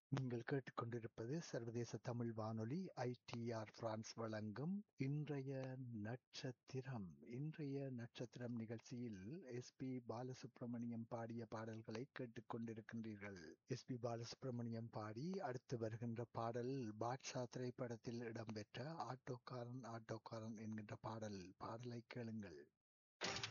நீங்கள் கேட்டுக்கொண்டிருப்பது சர்வதேச தமிழ் வானொலி ஐடிஆர் பிரான்ஸ் வழங்கும் இன்றைய நட்சத்திரம். இன்றைய நட்சத்திரம் நிகழ்ச்சியில் எஸ்பி பாலசுப்ரமணியம் பாடிய பாடல்களை கேட்டுக்கொண்டிருக்கின்றீர்கள். எஸ்பி பாலசுப்ரமணியம் பாடி அடுத்து வருகின்ற பாடல் பாட்ஷா திரைப்படத்தில் இடம்பெற்ற ஆட்டோக்காரன் ஆட்டோக்காரன் என்கின்ற பாடலை கேளுங்கள்.